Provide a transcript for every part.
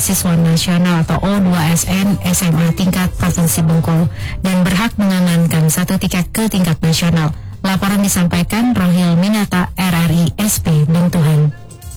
Beasiswa Nasional atau O2SN SMA tingkat Provinsi Bengkulu dan berhak mengamankan 1 tiket ke tingkat nasional. Laporan disampaikan Rohil Minata, RRI SP Bentuhan.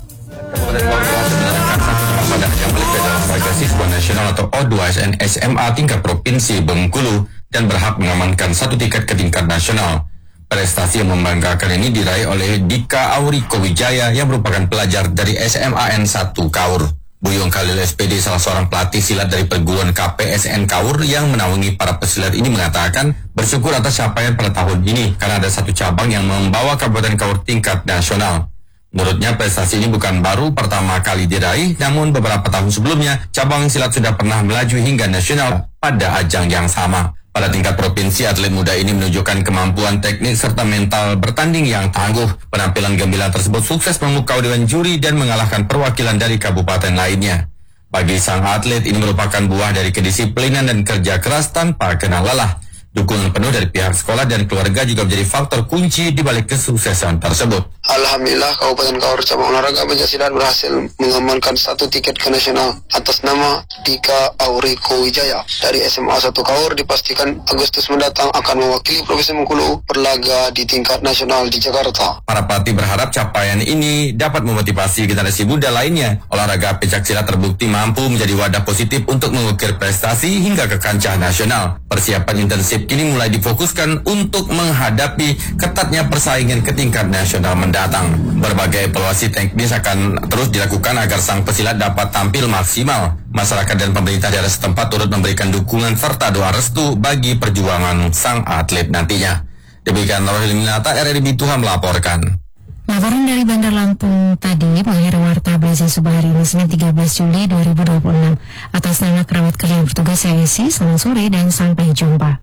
Pada ajang Olimpiade Olahraga Siswa Nasional atau O2SN SMA tingkat Provinsi Bengkulu dan berhak mengamankan 1 tiket ke tingkat nasional. Prestasi yang membanggakan ini diraih oleh Dika Auriko Wijaya yang merupakan pelajar dari SMAN 1 Kaur. Buyung Khalil SPD, salah seorang pelatih silat dari perguruan KPSN Kaur yang menaungi para pesilat ini mengatakan bersyukur atas capaian pada tahun ini karena ada 1 cabang yang membawa Kabupaten Kaur tingkat nasional. Menurutnya prestasi ini bukan baru pertama kali diraih, namun beberapa tahun sebelumnya cabang silat sudah pernah melaju hingga nasional pada ajang yang sama. Pada tingkat provinsi, atlet muda ini menunjukkan kemampuan teknik serta mental bertanding yang tangguh. Penampilan gemilang tersebut sukses memukau dewan juri dan mengalahkan perwakilan dari kabupaten lainnya. Bagi sang atlet, ini merupakan buah dari kedisiplinan dan kerja keras tanpa kenal lelah. Dukungan penuh dari pihak sekolah dan keluarga juga menjadi faktor kunci di balik kesuksesan tersebut. Alhamdulillah, Kabupaten Kaur cabang olahraga pencaksilat berhasil mengamankan 1 tiket ke nasional atas nama Dika Auriko Wijaya dari SMA 1 Kaur. Dipastikan Agustus mendatang akan mewakili Provinsi Bengkulu berlaga di tingkat nasional di Jakarta. Para pelatih berharap capaian ini dapat memotivasi generasi muda lainnya. Olahraga pencaksilat terbukti mampu menjadi wadah positif untuk mengukir prestasi hingga ke kancah nasional. Persiapan intensif kini mulai difokuskan untuk menghadapi ketatnya persaingan ke tingkat nasional mendatang. Berbagai evaluasi teknis akan terus dilakukan agar sang pesilat dapat tampil maksimal. Masyarakat dan pemerintah daerah setempat turut memberikan dukungan serta doa restu bagi perjuangan sang atlet nantinya. Demikian Rohil Minata, RRI Bentuhan melaporkan. Laporan dari Bandar Lampung tadi mengakhiri warta Belajar Subuh hari ini Senin 13 Juli 2026. Atas nama kerabat kerja bertugas saya Esi, selamat sore dan sampai jumpa.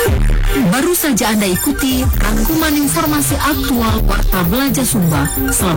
Baru saja Anda ikuti rangkuman informasi aktual Warta Belajar Sumba.